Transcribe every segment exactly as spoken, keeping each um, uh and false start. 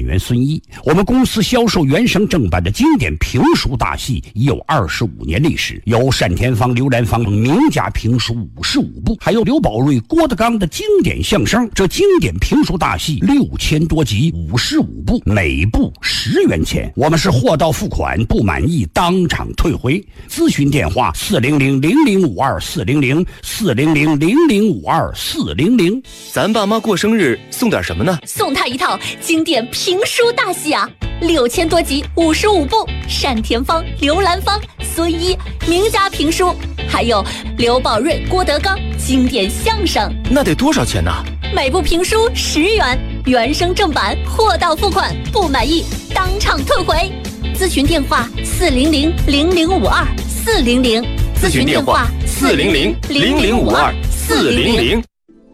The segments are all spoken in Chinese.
员孙一。我们公司销售原声正版的经典评书大戏已有二十五年历史，有单田芳、刘兰芳名家评书五十五部，还有刘宝瑞、郭德纲的经典相声。这经典评书大戏六千多集，五十五部，每部十元钱。我们是货到付款，不满意当场退回。咨询电话：四零零零零五二四零零四零零零零五二四零零。 咱爸妈过生日送点什么呢？ 送他一套经典评书大戏啊，六千多集，五十五部，单田芳、刘兰芳、孙一名家评书，还有刘宝瑞、郭德纲经典相声。 那得多少钱呢？ 每部评书十元，原声正版，货到付款，不满意当场退回。咨询电话：四零零零零五二四零零。 咨询电话：四零零零零五二四零零。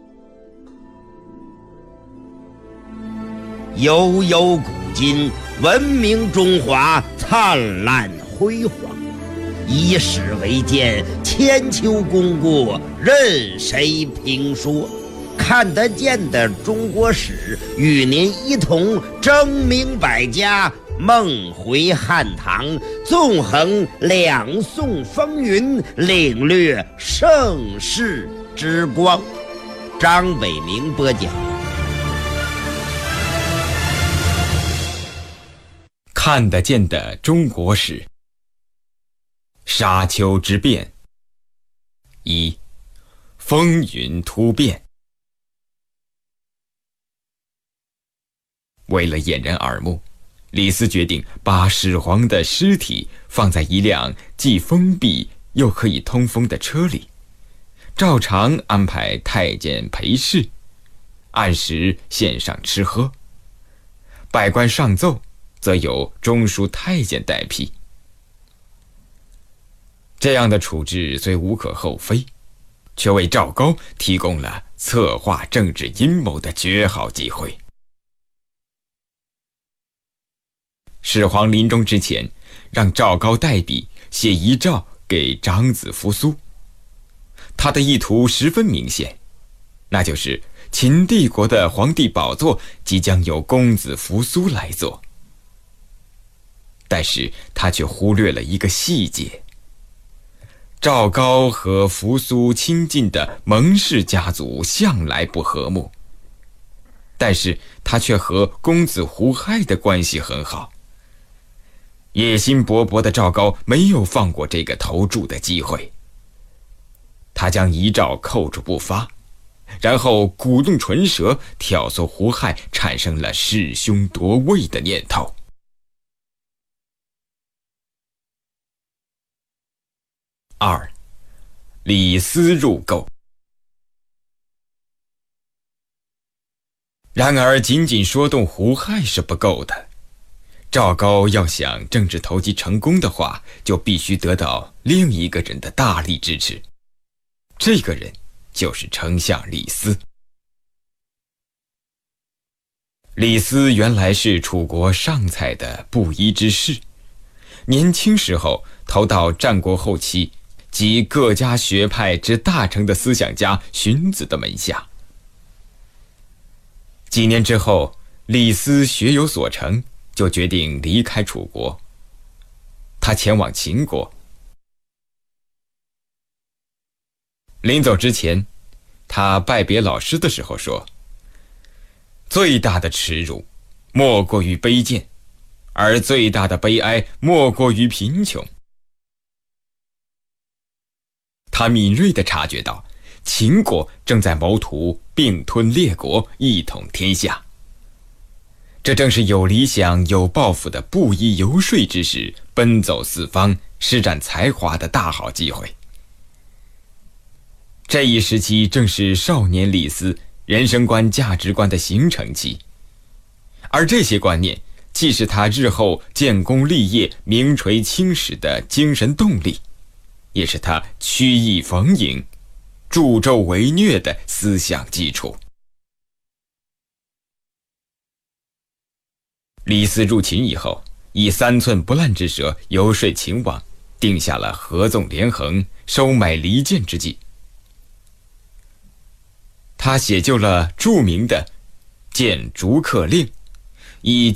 悠悠古今，文明中华灿烂辉煌。以史为鉴，千秋功过任谁评说。看得见的中国史，与您一同争明百家，梦回汉唐，纵横两宋风云，领略盛世之光。张伟明播讲。 看得见的中国史。沙丘之变。一、风云突变。为了掩人耳目，李斯决定把始皇的尸体放在一辆既封闭又可以通风的车里，照常安排太监陪侍，按时献上吃喝。百官上奏，则由中书太监代批。这样的处置虽无可厚非，却为赵高提供了策划政治阴谋的绝好机会。始皇临终之前，让赵高代笔写遗诏给长子扶苏。他的意图十分明显，那就是秦帝国的皇帝宝座即将由公子扶苏来做。但是他却忽略了一个细节：赵高和扶苏亲近的蒙氏家族向来不和睦，但是他却和公子胡亥的关系很好。野心勃勃的赵高没有放过这个投注的机会，他将遗诏扣住不发，然后鼓动唇舌，挑唆胡亥产生了弑兄夺位的念头。二、李斯入购。然而仅仅说动胡亥是不够的，赵高要想政治投机成功的话，就必须得到另一个人的大力支持。这个人就是丞相李斯。李斯原来是楚国上蔡的布衣之士，年轻时候投到战国后期及各家学派之大成的思想家荀子的门下。几年之后，李斯学有所成，就决定离开楚国。他前往秦国。临走之前，他拜别老师的时候说：最大的耻辱莫过于卑贱，而最大的悲哀莫过于贫穷。他敏锐地察觉到秦国正在谋图并吞列国，一统天下。这正是有理想有抱负的布衣游说之士奔走四方施展才华的大好机会。这一时期正是少年李斯人生观价值观的形成期，而这些观念既是他日后建功立业名垂青史的精神动力，也是他曲意逢迎助纣为虐的思想基础。李斯入秦以后，以三寸不烂之舌游说秦王，定下了合纵连横、收买离间之计。他写就了著名的《谏逐客令》，以